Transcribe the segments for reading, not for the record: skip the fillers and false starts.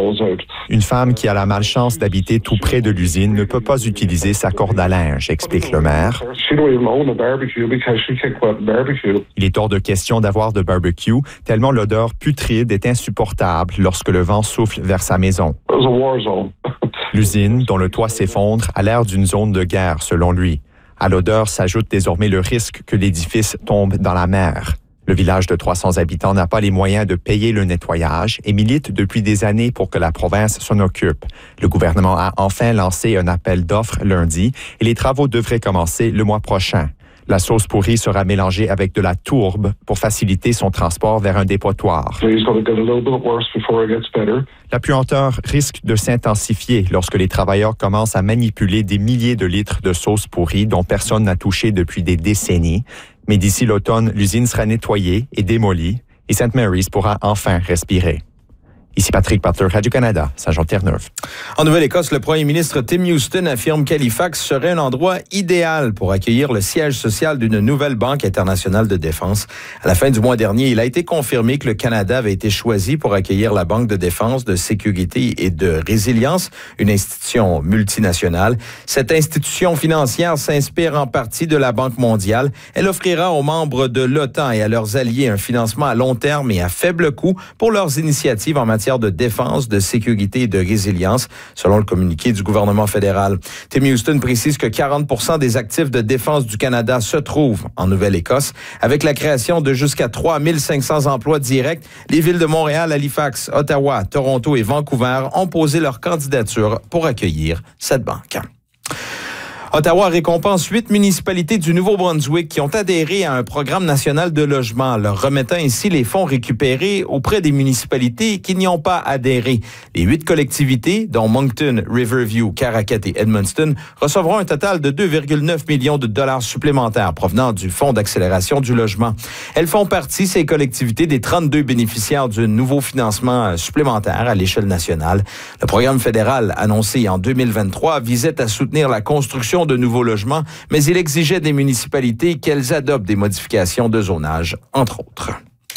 Une femme qui a la malchance d'habiter tout près de l'usine ne peut pas utiliser sa corde à linge, explique le maire. Il est hors de question d'avoir de barbecue, tellement l'odeur putride est insupportable lorsque le vent souffle vers sa maison. L'usine, dont le toit s'effondre, a l'air d'une zone de guerre, selon lui. À l'odeur s'ajoute désormais le risque que l'édifice tombe dans la mer. Le village de 300 habitants n'a pas les moyens de payer le nettoyage et milite depuis des années pour que la province s'en occupe. Le gouvernement a enfin lancé un appel d'offres lundi et les travaux devraient commencer le mois prochain. La sauce pourrie sera mélangée avec de la tourbe pour faciliter son transport vers un dépotoir. La puanteur risque de s'intensifier lorsque les travailleurs commencent à manipuler des milliers de litres de sauce pourrie dont personne n'a touché depuis des décennies. Mais d'ici l'automne, l'usine sera nettoyée et démolie et St. Mary's pourra enfin respirer. Ici Patrick Butler, Radio-Canada, Saint-Jean-Terre-Neuve. En Nouvelle-Écosse, le premier ministre Tim Houston affirme qu'Halifax serait un endroit idéal pour accueillir le siège social d'une nouvelle banque internationale de défense. À la fin du mois dernier, il a été confirmé que le Canada avait été choisi pour accueillir la Banque de défense, de sécurité et de résilience, une institution multinationale. Cette institution financière s'inspire en partie de la Banque mondiale. Elle offrira aux membres de l'OTAN et à leurs alliés un financement à long terme et à faible coût pour leurs initiatives en matière de défense, de sécurité et de résilience, selon le communiqué du gouvernement fédéral. Tim Houston précise que 40% des actifs de défense du Canada se trouvent en Nouvelle-Écosse. Avec la création de jusqu'à 3500 emplois directs, les villes de Montréal, Halifax, Ottawa, Toronto et Vancouver ont posé leur candidature pour accueillir cette banque. Ottawa récompense 8 municipalités du Nouveau-Brunswick qui ont adhéré à un programme national de logement, leur remettant ainsi les fonds récupérés auprès des municipalités qui n'y ont pas adhéré. Les 8 collectivités, dont Moncton, Riverview, Caraquet et Edmundston, recevront un total de 2,9 millions de dollars supplémentaires provenant du Fonds d'accélération du logement. Elles font partie, ces collectivités, des 32 bénéficiaires d'un nouveau financement supplémentaire à l'échelle nationale. Le programme fédéral, annoncé en 2023, visait à soutenir la construction de nouveaux logements, mais il exigeait des municipalités qu'elles adoptent des modifications de zonage, entre autres.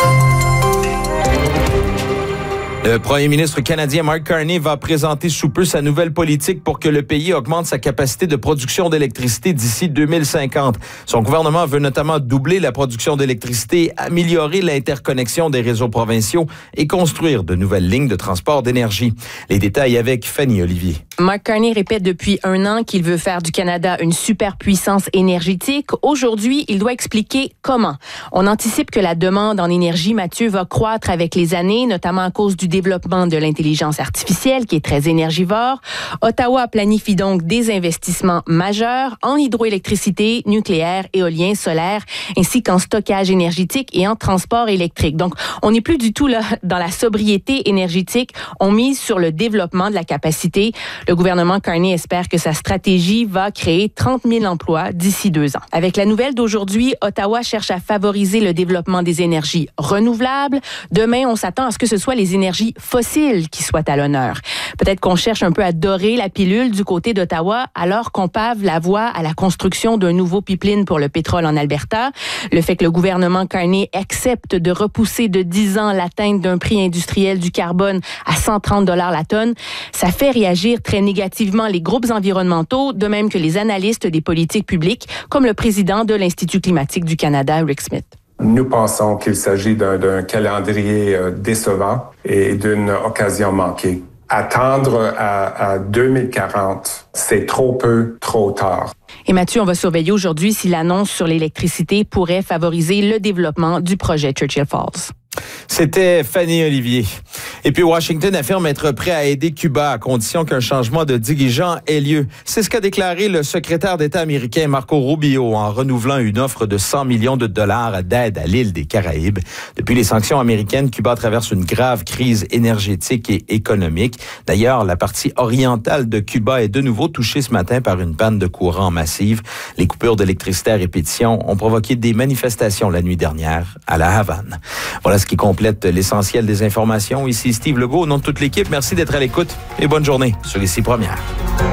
Le premier ministre canadien Mark Carney va présenter sous peu sa nouvelle politique pour que le pays augmente sa capacité de production d'électricité d'ici 2050. Son gouvernement veut notamment doubler la production d'électricité, améliorer l'interconnexion des réseaux provinciaux et construire de nouvelles lignes de transport d'énergie. Les détails avec Fanny Olivier. Mark Carney répète depuis 1 an qu'il veut faire du Canada une superpuissance énergétique. Aujourd'hui, il doit expliquer comment. On anticipe que la demande en énergie, Mathieu, va croître avec les années, notamment à cause du développement de l'intelligence artificielle qui est très énergivore. Ottawa planifie donc des investissements majeurs en hydroélectricité, nucléaire, éolien, solaire, ainsi qu'en stockage énergétique et en transport électrique. Donc, on n'est plus du tout là dans la sobriété énergétique. On mise sur le développement de la capacité. Le gouvernement Carney espère que sa stratégie va créer 30 000 emplois d'ici 2 ans. Avec la nouvelle d'aujourd'hui, Ottawa cherche à favoriser le développement des énergies renouvelables. Demain, on s'attend à ce que ce soit les énergies fossiles qui soient à l'honneur. Peut-être qu'on cherche un peu à dorer la pilule du côté d'Ottawa alors qu'on pave la voie à la construction d'un nouveau pipeline pour le pétrole en Alberta. Le fait que le gouvernement Carney accepte de repousser de 10 ans l'atteinte d'un prix industriel du carbone à 130 $ la tonne, ça fait réagir très négativement les groupes environnementaux, de même que les analystes des politiques publiques, comme le président de l'Institut climatique du Canada, Rick Smith. Nous pensons qu'il s'agit d'un calendrier décevant et d'une occasion manquée. Attendre à 2040, c'est trop peu, trop tard. Et Mathieu, on va surveiller aujourd'hui si l'annonce sur l'électricité pourrait favoriser le développement du projet Churchill Falls. C'était Fanny Olivier. Et puis Washington affirme être prêt à aider Cuba à condition qu'un changement de dirigeant ait lieu. C'est ce qu'a déclaré le secrétaire d'État américain Marco Rubio en renouvelant une offre de 100 millions de dollars d'aide à l'île des Caraïbes. Depuis les sanctions américaines, Cuba traverse une grave crise énergétique et économique. D'ailleurs, la partie orientale de Cuba est de nouveau touchée ce matin par une panne de courant massive. Les coupures d'électricité à répétition ont provoqué des manifestations la nuit dernière à La Havane. Voilà ce qui complète l'essentiel des informations. Ici Steve Legault, au nom de toute l'équipe, merci d'être à l'écoute et bonne journée sur Ici Première.